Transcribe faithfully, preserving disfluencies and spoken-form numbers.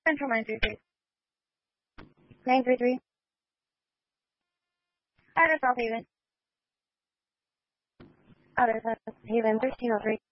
Central nine three three. nine three three. Outer South Haven. Outer South Haven thirteen oh three.